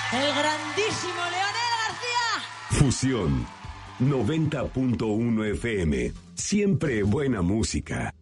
El grandísimo Leonel García. Fusión 90.1 FM. Siempre buena música.